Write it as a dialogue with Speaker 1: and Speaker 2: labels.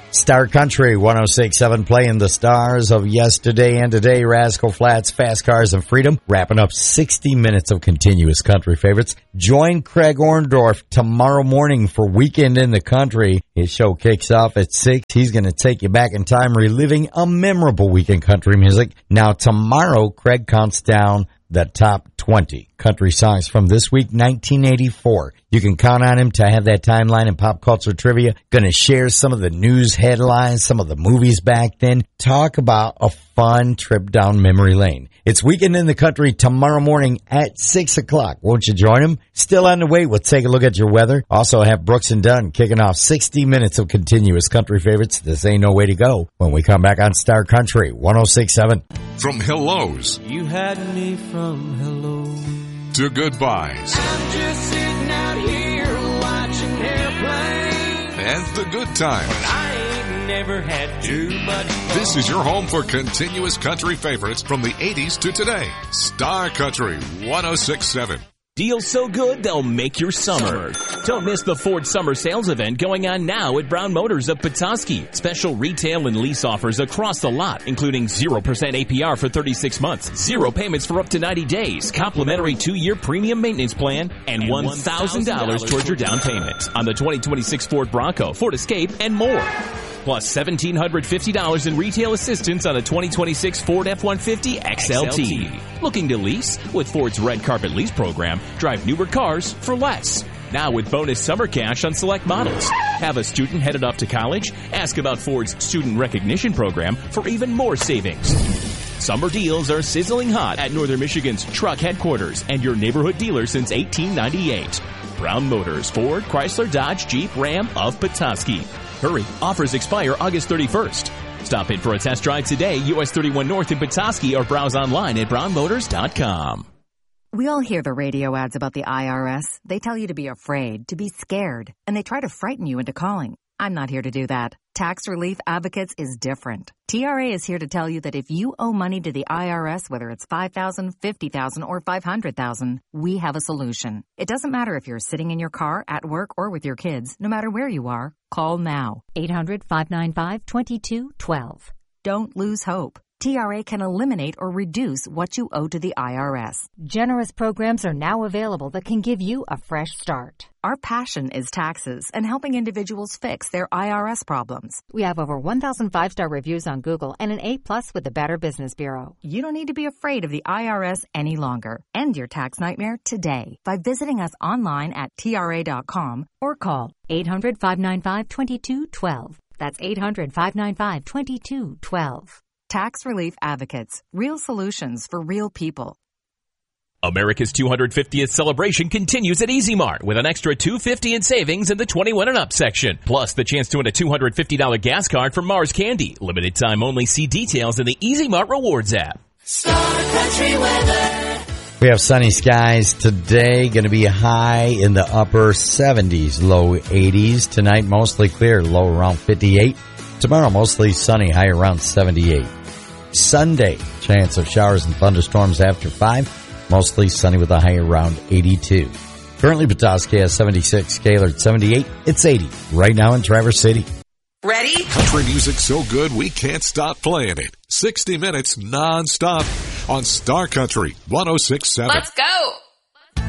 Speaker 1: Star Country 106.7 playing the stars of yesterday and today. Rascal Flatts, Fast Cars and Freedom. Wrapping up 60 minutes of continuous country favorites. Join Craig Orndorff tomorrow morning for Weekend in the Country. His show kicks off at 6. He's going to take you back in time, reliving a memorable week in country music. Now tomorrow, Craig counts down the top 20 country songs from this week, 1984. You can count on him to have that timeline and pop culture trivia. Going to share some of the news headlines, some of the movies back then. Talk about a fun trip down memory lane. It's Weekend in the Country tomorrow morning at 6 o'clock. Won't you join him? Still on the way. We'll take a look at your weather. Also have Brooks and Dunn kicking off 60 minutes of continuous country favorites. This ain't no way to go when we come back on Star Country 106.7.
Speaker 2: From hellos.
Speaker 3: You had me from hello
Speaker 2: to goodbyes.
Speaker 3: I'm just sitting out here watching airplanes.
Speaker 2: And the good times.
Speaker 3: I ain't never had too much fun.
Speaker 2: This is your home for continuous country favorites from the 80s to today. Star Country 106.7.
Speaker 4: Deals so good, they'll make your summer. Don't miss the Ford Summer Sales event going on now at Brown Motors of Petoskey. Special retail and lease offers across the lot, including 0% APR for 36 months, 0 payments for up to 90 days, complimentary 2-year premium maintenance plan, and $1,000 towards your down payment on the 2026 Ford Bronco, Ford Escape, and more. Plus $1,750 in retail assistance on a 2026 Ford F-150 XLT. Looking to lease? With Ford's Red Carpet Lease program, drive newer cars for less. Now with bonus summer cash on select models. Have a student headed off to college? Ask about Ford's Student Recognition program for even more savings. Summer deals are sizzling hot at Northern Michigan's truck headquarters and your neighborhood dealer since 1898. Brown Motors, Ford, Chrysler, Dodge, Jeep, Ram of Petoskey. Hurry, offers expire August 31st. Stop in for a test drive today, US 31 North in Petoskey, or browse online at brownmotors.com.
Speaker 5: We all hear the radio ads about the IRS. They tell you to be afraid, to be scared, and they try to frighten you into calling. I'm not here to do that. Tax Relief Advocates is different. TRA is here to tell you that if you owe money to the IRS, whether it's $5,000, $50,000, or $500,000, we have a solution. It doesn't matter if you're sitting in your car, at work, or with your kids. No matter where you are, call now. 800-595-2212. Don't lose hope. TRA can eliminate or reduce what you owe to the IRS.
Speaker 6: Generous programs are now available that can give you a fresh start.
Speaker 5: Our passion is taxes and helping individuals fix their IRS problems.
Speaker 6: We have over 1,000 5-star reviews on Google and an A+ with the Better Business Bureau.
Speaker 5: You don't need to be afraid of the IRS any longer. End your tax nightmare today by visiting us online at TRA.com or call
Speaker 6: 800-595-2212. That's 800-595-2212.
Speaker 5: Tax Relief Advocates. Real solutions for real people.
Speaker 4: America's 250th celebration continues at Easy Mart with an extra $250 in savings in the 21 and up section. Plus the chance to win a $250 gas card from Mars Candy. Limited time only. See details in the Easy Mart Rewards app.
Speaker 7: Star Country weather.
Speaker 1: We have sunny skies today. Going to be high in the upper 70s, low 80s. Tonight mostly clear, low around 58. Tomorrow mostly sunny, high around 78. Sunday, chance of showers and thunderstorms after 5. Mostly sunny with a high around 82. Currently, Petoskey has 76, Gaylord 78. It's 80 right now in Traverse City.
Speaker 7: Ready?
Speaker 2: Country music so good we can't stop playing it. 60 minutes non-stop on Star Country 106.7.
Speaker 7: Let's go.